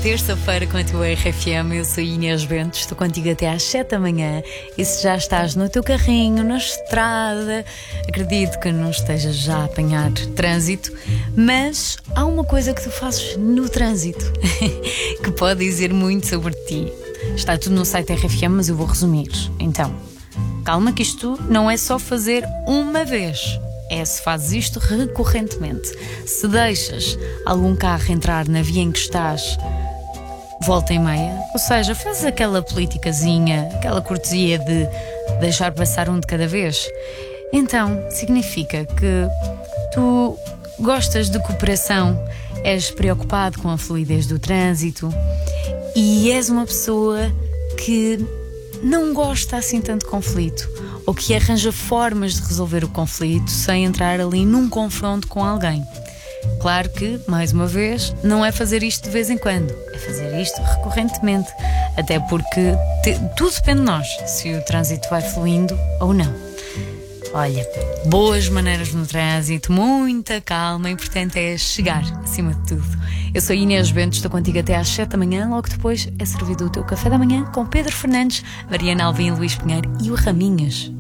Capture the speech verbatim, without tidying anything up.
terça-feira com a tua R F M. Eu sou Inês Bento, estou contigo até às sete da manhã. E se já estás no teu carrinho, na estrada, acredito que não estejas já a apanhar trânsito, mas há uma coisa que tu fazes no trânsito que pode dizer muito sobre ti. Está tudo no site da R F M, mas eu vou resumir. Então, calma que isto não é só fazer uma vez. É se fazes isto recorrentemente. Se deixas algum carro entrar na via em que estás volta e meia, ou seja, fazes aquela politicazinha, aquela cortesia de deixar passar um de cada vez, então significa que tu gostas de cooperação, és preocupado com a fluidez do trânsito e és uma pessoa que não gosta assim tanto de conflito, ou que arranja formas de resolver o conflito sem entrar ali num confronto com alguém. Claro que, mais uma vez, não é fazer isto de vez em quando, é fazer isto recorrentemente, até porque te, tudo depende de nós, se o trânsito vai fluindo ou não. Olha, boas maneiras no trânsito, muita calma, o importante é chegar, acima de tudo. Eu sou Inês Bento, estou contigo até às sete da manhã, logo depois é servido o teu café da manhã com Pedro Fernandes, Mariana Alvim, Luís Pinheiro e o Raminhas.